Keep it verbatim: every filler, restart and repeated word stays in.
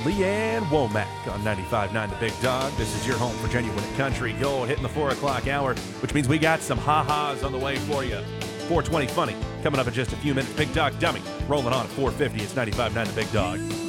Leanne Womack on ninety-five point nine The Big Dog. This is your home for genuine country gold, hitting the four o'clock hour, which means we got some ha-has on the way for you. four twenty Funny coming up in just a few minutes. Big Dog Dummy rolling on at four fifty. It's ninety-five point nine The Big Dog.